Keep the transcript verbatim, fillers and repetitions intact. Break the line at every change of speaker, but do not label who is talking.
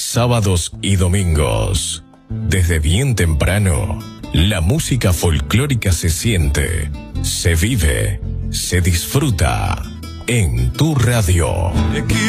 sábados y domingos. Desde bien temprano, la música folclórica se siente, se vive, se disfruta en tu radio.